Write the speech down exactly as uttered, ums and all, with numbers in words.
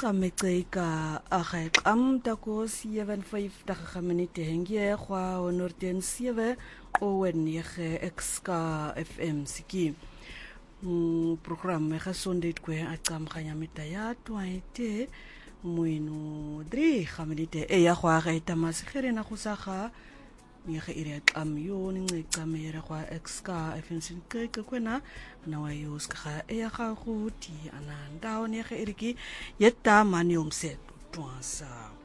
Kameceka agek am tako seven five daga minute hengie kwa honderd seven owen nege exka F M siki. Program mega sondet kwe akam kanya mitaya twaite mwinu drie gaminite e ya kwa ga itamasgere na kusaga nege ire am yo ni kamera kwa exka F M siki kwena na wayos ka e ya ga guti ananda nege iriki yetta manium set twansa